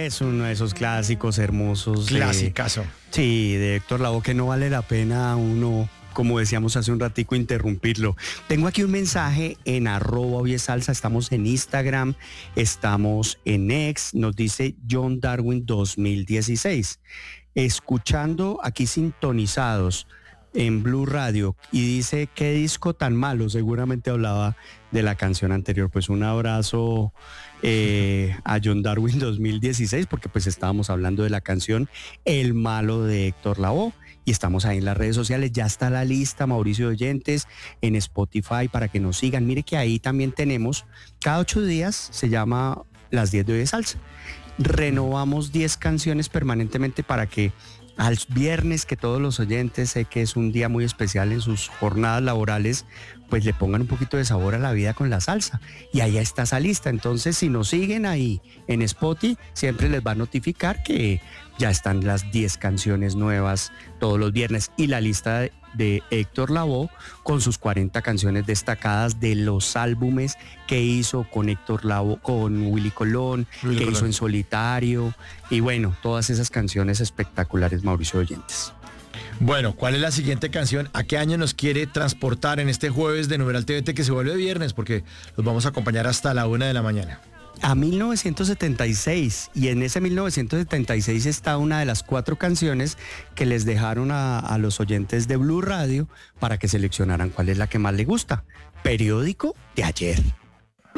Es uno de esos clásicos hermosos. Clasicazo. Sí, de Héctor Lavoe, que no vale la pena uno, como decíamos hace un ratico, interrumpirlo. Tengo aquí un mensaje en @hoyesalsa, estamos en Instagram, estamos en X, nos dice John Darwin 2016. Escuchando aquí sintonizados en Blue Radio, y dice, qué disco tan malo, seguramente hablaba de la canción anterior. Pues un abrazo a John Darwin 2016, porque pues estábamos hablando de la canción El Malo de Héctor Lavoe, y estamos ahí en las redes sociales. Ya está la lista, Mauricio de Oyentes, en Spotify, para que nos sigan. Mire que ahí también tenemos, cada 8 días se llama Las 10 de Hoy de Salsa. Renovamos 10 canciones permanentemente para que al viernes, que todos los oyentes, sé que es un día muy especial en sus jornadas laborales, pues le pongan un poquito de sabor a la vida con la salsa. Y allá está esa lista. Entonces, si nos siguen ahí en Spotify, siempre les va a notificar que ya están las 10 canciones nuevas todos los viernes. Y la lista de Héctor Lavoe con sus 40 canciones destacadas de los álbumes que hizo con Héctor Lavoe, con Willy Colón, hizo en solitario, y bueno, todas esas canciones espectaculares, Mauricio Oyentes. Bueno, ¿cuál es la siguiente canción? ¿A qué año nos quiere transportar en este jueves de Numeral TVT, que se vuelve viernes? Porque los vamos a acompañar hasta la 1 de la mañana. A 1976, y en ese 1976 está una de las 4 canciones que les dejaron a los oyentes de Blue Radio para que seleccionaran cuál es la que más les gusta. Periódico de ayer.